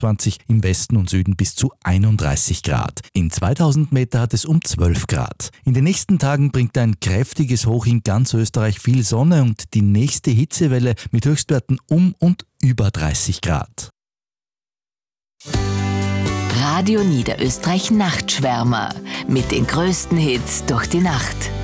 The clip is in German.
20, im Westen und Süden bis zu 31 Grad. In 2000 Meter hat es um 12 Grad. In den nächsten Tagen bringt ein kräftiges Hoch in ganz Österreich viel Sonne und die nächste Hitzewelle mit Höchstwerten um und über 30 Grad. Radio Niederösterreich Nachtschwärmer mit den größten Hits durch die Nacht.